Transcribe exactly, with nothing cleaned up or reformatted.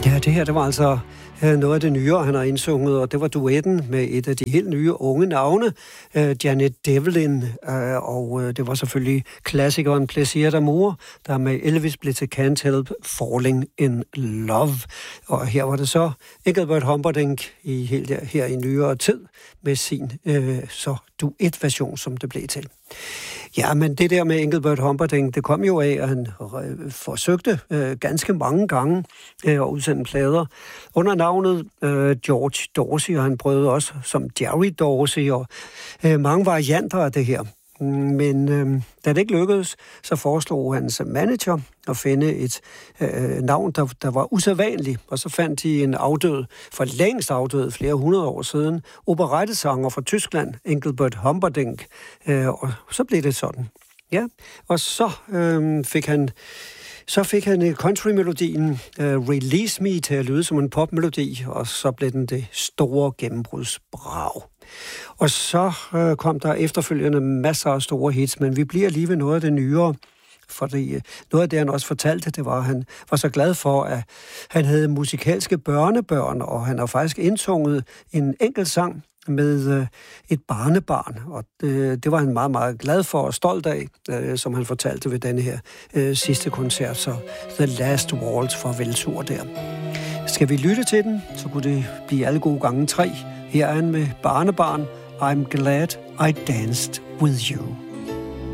Ja, det her, det var altså noget af det nye, han har indsunget, og det var duetten med et af de helt nye unge navne, Janet Devlin, og det var selvfølgelig klassikeren Plaisir d'amour, der med Elvis blev til Can't Help Falling in Love. Og her var det så Engelbert Humperdinck i helt her, her i nyere tid med sin øh, så duet-version, som det blev til. Ja, men det der med Engelbert Humperdinck, det kom jo af, at han øh, forsøgte øh, ganske mange gange øh, at udsende plader under navnet øh, George Dorsey, og han prøvede også som Jerry Dorsey, og øh, mange varianter af det her. Men øh, da det ikke lykkedes, så foreslog hans manager at finde et øh, navn, der, der var usædvanligt. Og så fandt de en afdød, for længst afdød, flere hundrede år siden, operettesanger fra Tyskland, Engelbert Humperdinck. Øh, og så blev det sådan. Ja, og så øh, fik han... Så fik han country-melodien uh, Release Me til at lyde som en popmelodi, og så blev den det store gennembrudsbrag. Og så uh, kom der efterfølgende masser af store hits, men vi bliver lige ved noget af det nyere, fordi noget af det, han også fortalte, det var, at han var så glad for, at han havde musikalske børnebørn, og han har faktisk indsunget en enkelt sang med øh, et barnebarn, og det, det var han meget, meget glad for og stolt af, øh, som han fortalte ved denne her øh, sidste koncert, så The Last Waltz for Veltur der. Skal vi lytte til den, så kunne det blive alle gode gange tre. Her er han med barnebarn, I'm Glad I Danced With You.